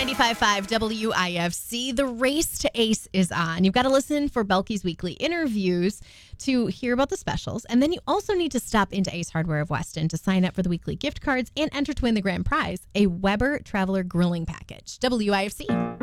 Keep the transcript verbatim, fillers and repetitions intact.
ninety-five point five W I F C. The Race to Ace is on. You've got to listen for Belky's weekly interviews to hear about the specials. And then you also need to stop into Ace Hardware of Weston to sign up for the weekly gift cards and enter to win the grand prize, a Weber Traveler Grilling Package. W I F C.